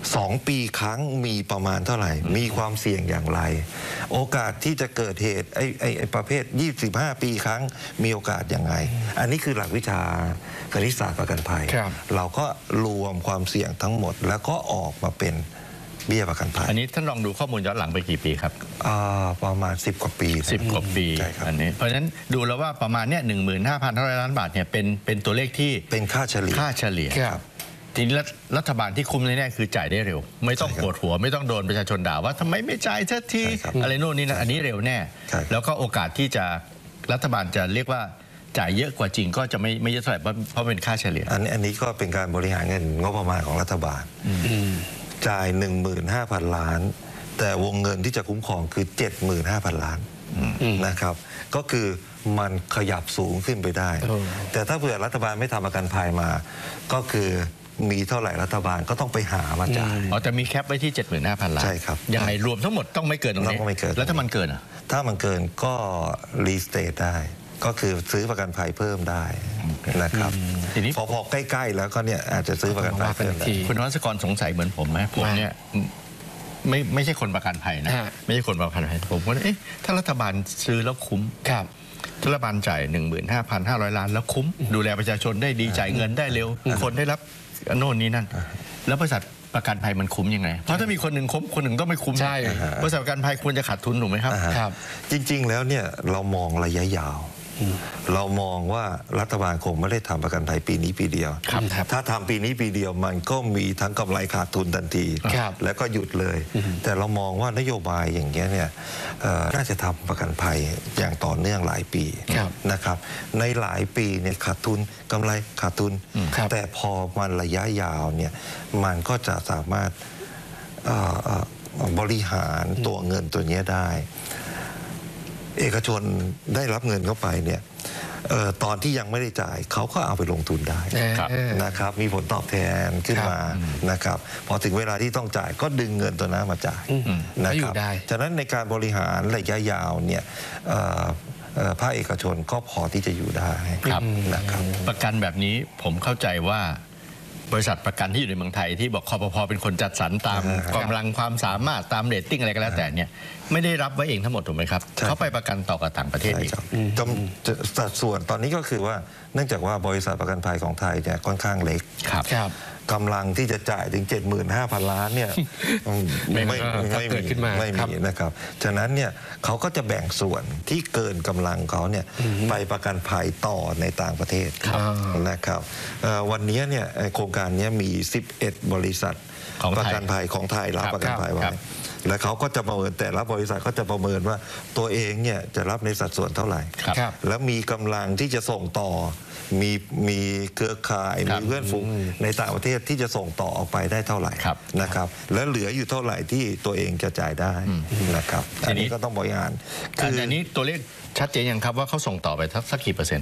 2 ปีครั้งมีประมาณเท่าไหร่มีความเสี่ยงอย่างไรโอกาสที่จะเกิดเหตุไอ้ประเภท25 ปีครั้งมีโอกาสอย่างไรอันนี้คือหลักวิชาคณิตศาสตร์ประกันภัยเราก็รวมความเสี่ยงทั้งหมดแล้วก็ออกมาเป็นเบี้ยประกันภัยอันนี้ท่านลองดูข้อมูลย้อนหลังไปกี่ปีครับประมาณ10 กว่าปี 10 กว่าปีอันนี้เพราะฉะนั้นดูแล้วว่าประมาณเนี่ย15,500 ล้านบาทเนี่ยเป็นตัวเลขที่เป็นค่าเฉลี่ยทีนี้รัฐบาลที่คุ้มแน่ๆคือจ่ายได้เร็วไม่ต้องปวดหัวไม่ต้องโดนประชาชนด่าว่าทำไมไม่จ่ายสักทีอะไรโน่นนี่นะอันนี้เร็วแน่แล้วก็โอกาสที่จะรัฐบาลจะเรียกว่าจ่ายเยอะกว่าจริงก็จะไม่เยอะเท่าไหร่เพราะเป็นค่าเฉลี่ยอันนี้ก็เป็นการบริหารเงินงบประมาณของรัฐบาลจ่าย 15,000 ล้านแต่วงเงินที่จะคุ้มครองคือ 75,000 ล้านนะครับก็คือมันขยับสูงขึ้นไปได้แต่ถ้าเผื่อรัฐบาลไม่ทำประกันภัยมาก็คือมีเท่าไหร่รัฐบาลก็ต้องไปหามาจ่ายแต่มีแคปไว้ที่ 75,000 ล้านใช่ครับยังไงรวมทั้งหมดต้องไม่เกินตรงนี้แล้วถ้ามันเกินถ้ามันเกินก็รีสเตทได้ก็คือซื้อประกันภัยเพิ่มได้นะครับทีนี้พอใกล้ๆแล้วก็เนี่ยอาจจะซื้อประกันภัยเพิ่มได้คุณวัชกรสงสัยเหมือนผมไหมผมเนี่ยไม่ใช่คนประกันภัยนะไม่ใช่คนประกันภัยผมว่าถ้ารัฐบาลซื้อแล้วคุ้มรัฐบาลจ่าย 15,500 ล้านแล้วคุ้มดูแลประชาชนได้ดีจ่ายเงินได้เร็วคนได้รับโน่นนี่นั่นแล้วบริษัทประกันภัยมันคุ้มยังไงเพราะถ้ามีคนหนึ่งคุ้มคนหนึ่งต้องไม่คุ้มใช่บริษัทประกันภัยควรจะขาดทุนถูกไหมครับจริงๆแล้วเนี่ยเรามองระยะยาวเรามองว่ารัฐบาลคงไม่ได้ทำประกันภัยปีนี้ปีเดียวถ้าทำปีนี้ปีเดียวมันก็มีทั้งกำไรขาดทุนทันทีแล้วก็หยุดเลยแต่เรามองว่านโยบายอย่างเงี้ยเนี่ยน่าจะทำประกันภัยอย่างต่อเนื่องหลายปีนะครับในหลายปีเนี่ยขาดทุนกำไรขาดทุนแต่พอมันระยะยาวเนี่ยมันก็จะสามารถบริหารตัวเงินตัวนี้ได้เอกชนได้รับเงินเข้าไปเนี่ยตอนที่ยังไม่ได้จ่ายเขาก็เอาไปลงทุนได้นะครับมีผลตอบแทนขึ้นมานะครับพอถึงเวลาที่ต้องจ่ายก็ดึงเงินตัวนั้นมาจ่ายนะครับฉะนั้นในการบริหารระยะยาวเนี่ยภาคเอกชนก็พอที่จะอยู่ได้นะครับประกันแบบนี้ผมเข้าใจว่าบริษัทประกันที่อยู่ในเมืองไทยที่บอกคปภ.เป็นคนจัดสรรตามกำลังความสามารถตามเรตติ้งอะไรก็แล้วแต่เนี่ยไม่ได้รับไว้เองทั้งหมดถูกไหมครับเขาไปประกันต่อกับต่างประเทศอีกสัดส่วนตอนนี้ก็คือว่าเนื่องจากว่าบริษัทประกันภัยของไทยเนี่ยค่อนข้างเล็กกำลังที่จะจ่ายถึง 75,000 ล้านเนี่ยไม่มีนะครับฉะนั้นเนี่ยเขาก็จะแบ่งส่วนที่เกินกำลังเขาเนี่ยไปประกันภัยต่อในต่างประเทศนะครับวันนี้เนี่ยโครงการนี้มี11 บริษัทประกันภัยของไทยรับประกันภัยไว้และเขาก็จะประเมินแต่ละบริษัทก็จะประเมินว่าตัวเองเนี่ยจะรับในสัดส่วนเท่าไหร่แล้วมีกำลังที่จะส่งต่อมีเครือข่ายมีเพื่อนฝูงในต่างประเทศที่จะส่งต่อออกไปได้เท่าไหร่นะครับแล้วเหลืออยู่เท่าไหร่ที่ตัวเองจะจ่ายได้นะครับอันนี้ก็ต้องบริหารคืออันนี้ตัวเลขชัดเจนยังครับว่าเขาส่งต่อไปสักกี่เปอร์เซ็นต์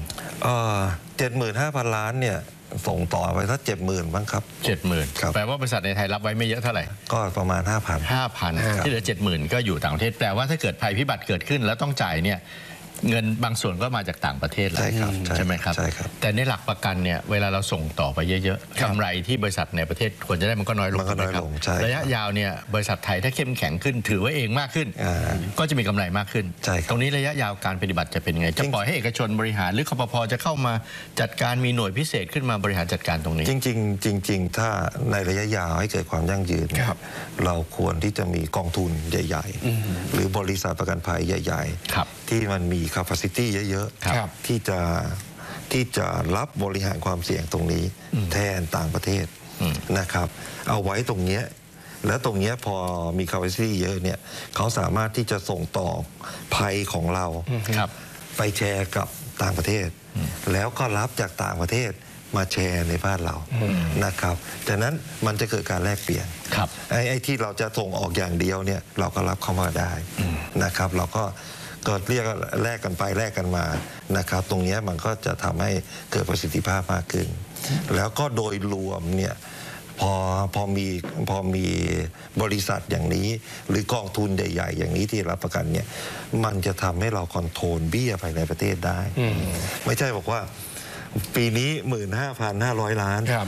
75,000 ล้านเนี่ยส่งต่อไปสัก 70,000 บ้างครับ 70,000 แปลว่าบริษัทในไทยรับไว้ไม่เยอะเท่าไหร่ก็ประมาณ 5,000 ที่เหลือ 70,000 ก็อยู่ต่างประเทศแปลว่าถ้าเกิดภัยพิบัติเกิดขึ้นแล้วต้องจ่ายเนี่ยเงินบางส่วนก็มาจากต่างประเทศแล้วใช่ไหมครับแต่ในหลักประกันเนี่ยเวลาเราส่งต่อไปเยอะๆกำไรที่บริษัทในประเทศควรจะได้มันก็น้อยลงครับระยะยาวเนี่ยบริษัทไทยถ้าเข้มแข็งขึ้นถือไว้เองมากขึ้นก็จะมีกำไรมากขึ้นตรงนี้ระยะยาวการปฏิบัติจะเป็นไงจะปล่อยให้เอกชนบริหารหรือคปภ.จะเข้ามาจัดการมีหน่วยพิเศษขึ้นมาบริหารจัดการตรงนี้จริงถ้าในระยะยาวให้เกิดความยั่งยืนเราควรที่จะมีกองทุนใหญ่ๆหรือบริษัทประกันภัยใหญ่ๆที่มันมีcapacity เยอะๆที่จะรับบริหารความเสี่ยงตรงนี้แทนต่างประเทศนะครับเอาไว้ตรงนี้แล้วตรงนี้พอมี capacity เยอะเนี่ยเขาสามารถที่จะส่งต่อภัยของเราไปแชร์กับต่างประเทศแล้วก็รับจากต่างประเทศมาแชร์ในบ้านเรานะครับจากนั้นมันจะเกิดการแลกเปลี่ยนไอ้ที่เราจะส่งออกอย่างเดียวเนี่ยเราก็รับเข้ามาได้นะครับเราก็เรียกแลกกันไปแลกกันมานะครับตรงนี้มันก็จะทำให้เกิดประสิทธิภาพมากขึ้นแล้วก็โดยรวมเนี่ยพอมีบริษัทอย่างนี้หรือกองทุนใหญ่ๆอย่างนี้ที่รับประกันเนี่ยมันจะทำให้เราคอนโทรลเบี้ยภายในประเทศได้ไม่ใช่บอกว่าปีนี้ 15,500 ล้าน